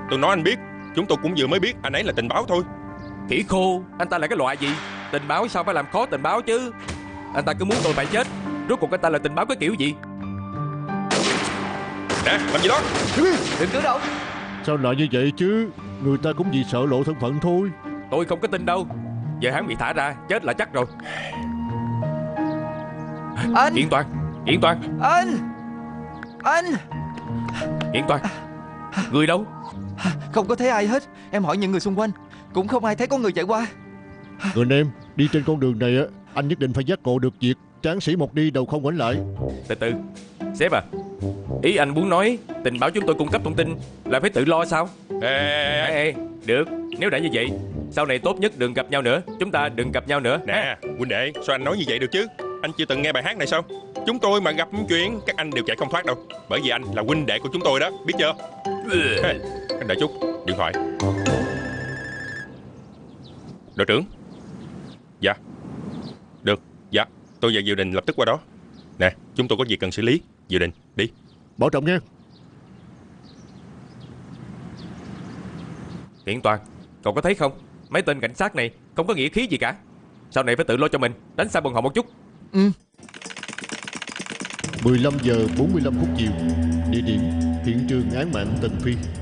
Tôi nói anh biết. Chúng tôi cũng vừa mới biết anh ấy là tình báo thôi. Khỉ khô, anh ta là cái loại gì? Tình báo sao phải làm khó tình báo chứ? Anh ta cứ muốn tôi phải chết. Rốt cuộc anh ta là tình báo cái kiểu gì? Nè, làm gì đó? Đừng cử động. Sao lại như vậy chứ? Người ta cũng vì sợ lộ thân phận thôi. Tôi không có tin đâu. Giờ hắn bị thả ra, chết là chắc rồi. Anh. Kiện Toàn, Kiện Toàn, Anh. Kiện Toàn. Người đâu? Không có thấy ai hết. Em hỏi những người xung quanh, cũng không ai thấy có người chạy qua. Người anh em, đi trên con đường này á, anh nhất định phải giác ngộ được việc tráng sĩ một đi đầu không ngoảnh lại. Từ từ. Sếp à, ý anh muốn nói tình báo chúng tôi cung cấp thông tin là phải tự lo sao? Ê, được, nếu đã như vậy, sau này tốt nhất đừng gặp nhau nữa. Chúng ta đừng gặp nhau nữa. Nè, huynh đệ, sao anh nói như vậy được chứ? Anh chưa từng nghe bài hát này sao? Chúng tôi mà gặp chuyện, các anh đều chạy không thoát đâu. Bởi vì anh là huynh đệ của chúng tôi đó, biết chưa? Anh đợi chút, điện thoại. Đội trưởng. Dạ. Được, dạ, tôi và Diệu Đình lập tức qua đó. Nè, chúng tôi có việc cần xử lý. Diệu Đình, đi. Bảo trọng nha. Kiện Toàn, cậu có thấy không? Mấy tên cảnh sát này không có nghĩa khí gì cả. Sau này phải tự lo cho mình. Đánh xa bọn họ một chút. 15 giờ 45 phút chiều. Địa điểm hiện trường án mạng Tần Phi.